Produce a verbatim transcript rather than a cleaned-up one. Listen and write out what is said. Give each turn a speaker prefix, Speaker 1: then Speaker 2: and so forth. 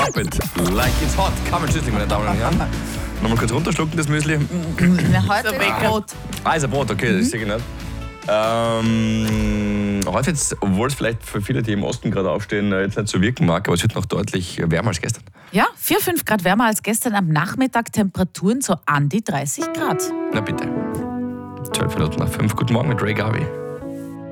Speaker 1: Drop it like it's hot. Carmen Schüssling, meine Damen und Herren. Nochmal kurz runterschlucken, das Müsli.
Speaker 2: Na, heute ist Brot.
Speaker 1: Ah, ist ein Brot, okay, das sehe ich nicht. Ähm, heute jetzt, obwohl es vielleicht für viele, die im Osten gerade aufstehen, jetzt nicht so wirken mag, aber es wird noch deutlich wärmer als gestern.
Speaker 2: Ja, vier, fünf Grad wärmer als gestern am Nachmittag, Temperaturen so an die dreißig Grad.
Speaker 1: Na bitte. zwölf Minuten nach fünf. Guten Morgen mit Ray Garvey.